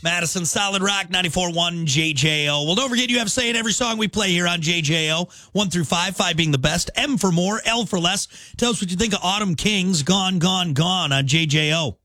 Madison, Solid Rock, 94.1 JJO. Well, don't forget you have say in every song we play here on JJO. 1 through 5, 5 being the best, M for more, L for less. Tell us what you think of Autumn Kings, Gone, Gone, Gone on JJO.